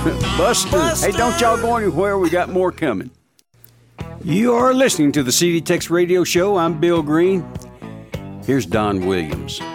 Buster. Hey, don't y'all go anywhere. We got more coming. You are listening to the CD Tex Radio Show. I'm Bill Green. Here's Don Williams.